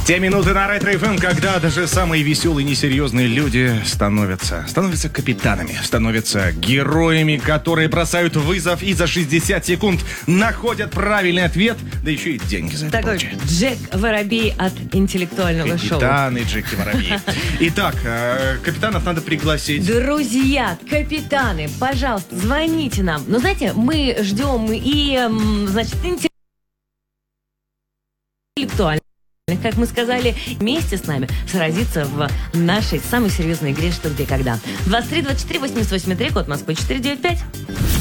Те минуты на Ретро-ФМ, когда даже самые веселые и несерьезные люди становятся капитанами, становятся героями, которые бросают вызов и за 60 секунд находят правильный ответ, да еще и деньги за это Такой получают. Джек Воробей от интеллектуального шоу. Капитаны Джеки Воробей. Итак, капитанов надо пригласить. Друзья, капитаны, пожалуйста, звоните нам. Ну, знаете, мы ждем и, значит, интеллектуально, как мы сказали, вместе с нами сразиться в нашей самой серьезной игре «Что, где, когда». 23 24 88 3, код Москвы 495.